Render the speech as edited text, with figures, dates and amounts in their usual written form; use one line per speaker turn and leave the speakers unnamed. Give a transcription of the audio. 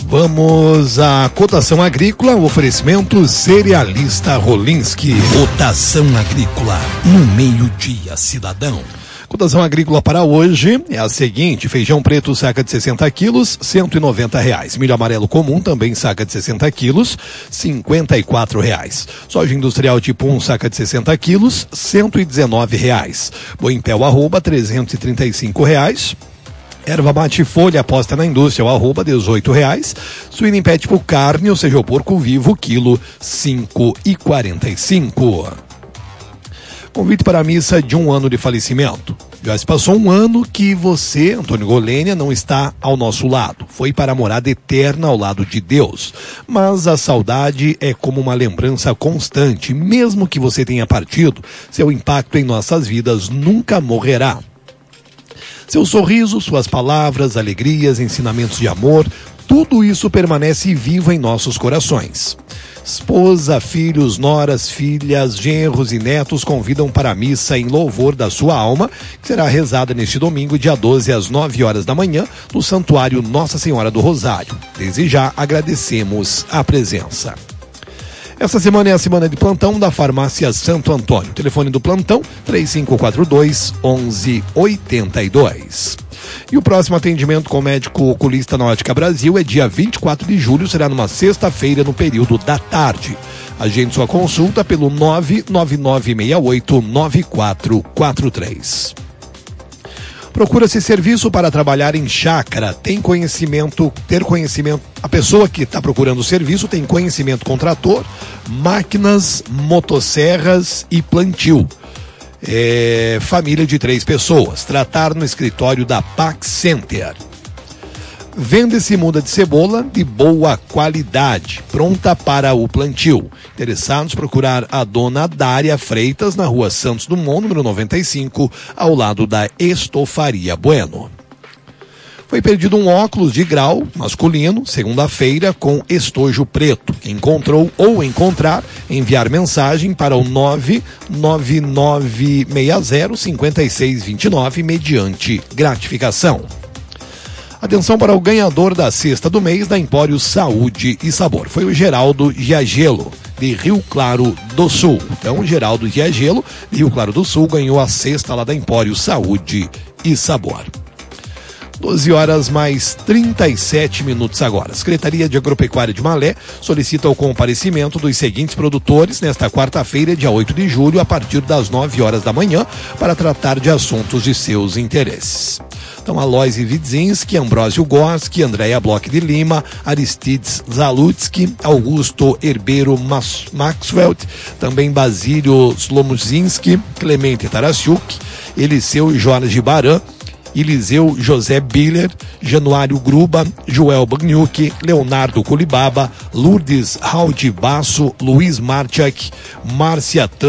Vamos à cotação agrícola, oferecimento Cerealista Rolinski.
Cotação agrícola no meio-dia, cidadão.
Cotação agrícola para hoje é a seguinte: feijão preto, saca de 60 quilos, R$190. Milho amarelo comum, também saca de 60 quilos, R$54. Soja industrial tipo 1, saca de 60 quilos, R$119. Boi em pé o arroba, R$335. Erva mate folha aposta na indústria, o arroba, R$18. Suíno em pé tipo carne, ou seja, o porco vivo, quilo, R$5,45. Convite para a missa de 1 ano de falecimento. Já se passou 1 ano que você, Antônio Golênia, não está ao nosso lado. Foi para a morada eterna ao lado de Deus. Mas a saudade é como uma lembrança constante. Mesmo que você tenha partido, seu impacto em nossas vidas nunca morrerá. Seu sorriso, suas palavras, alegrias, ensinamentos de amor, tudo isso permanece vivo em nossos corações. Esposa, filhos, noras, filhas, genros e netos convidam para a missa em louvor da sua alma, que será rezada neste domingo, dia 12, às 9 horas da manhã, no Santuário Nossa Senhora do Rosário. Desde já agradecemos a presença. Essa semana é a semana de plantão da Farmácia Santo Antônio. Telefone do plantão, 3542-1182. E o próximo atendimento com o médico oculista na Ótica Brasil é dia 24 de julho, será numa sexta-feira, no período da tarde. Agende sua consulta pelo 99968-9443. Procura-se serviço para trabalhar em chácara, ter conhecimento, a pessoa que está procurando serviço tem conhecimento com trator, máquinas, motosserras e plantio. Família de 3 pessoas, tratar no escritório da Pax Center. Vende-se muda de cebola de boa qualidade, pronta para o plantio. Interessados, procurar a dona Dária Freitas, na rua Santos Dumont, número 95, ao lado da Estofaria Bueno. Foi perdido um óculos de grau masculino, segunda-feira, com estojo preto. Quem encontrou ou encontrar, enviar mensagem para o 99960-5629, mediante gratificação. Atenção para o ganhador da cesta do mês da Empório Saúde e Sabor. Foi o Geraldo Giagelo, de Rio Claro do Sul. Então, o Geraldo Giagelo, de Rio Claro do Sul, ganhou a cesta lá da Empório Saúde e Sabor. 12 horas mais 37 minutos agora. Secretaria de Agropecuária de Malé solicita o comparecimento dos seguintes produtores nesta quarta-feira, dia 8 de julho, a partir das 9 horas da manhã, para tratar de assuntos de seus interesses. Então, Alois Widzinski, Ambrósio Gorski, Andréia Bloch de Lima, Aristides Zalutsky, Augusto Herbeiro Maxwell, também Basílio Slomuzinski, Clemente Tarasiuk, Eliseu Jorge Baran, Eliseu José Biller, Januário Gruba, Joel Bagnucci, Leonardo Culibaba, Lourdes Raudi Basso, Luiz Marchak, Márcia